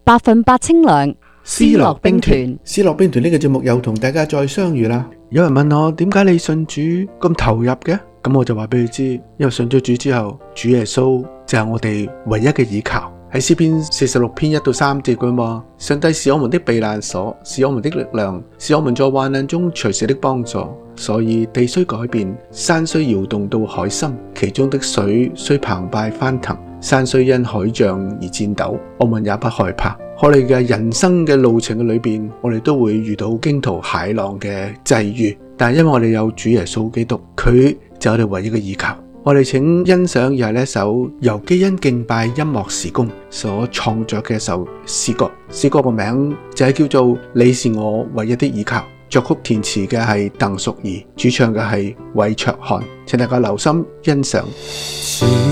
100%清涼，思樂兵團。 思樂兵團呢個節目又同大家再相遇啦。有人問我點解你信主咁投入嘅？咁我就話俾佢知，因為信咗主之後，主耶穌就係我哋唯一嘅依靠。喺詩篇46篇1到3節佢話：上帝是我們的避難所，是我們的力量，是我們在患難中隨時的幫助。所以地雖改變，山雖搖動到海深，其中的水雖澎湃翻騰，山雖因海漲而顫抖，我們也不害怕。我哋嘅人生嘅路程嘅裏邊，我哋都會遇到驚濤駭浪嘅際遇，但係因為我哋有主耶穌基督，佢就係我哋唯一嘅依靠。我哋請欣賞又係呢一首由基恩敬拜音樂事工所創作嘅一首詩歌，詩歌個名就係叫做你是我唯一的依靠。作曲填詞嘅係鄧淑儀，主唱嘅係韋卓翰，請大家留心欣賞。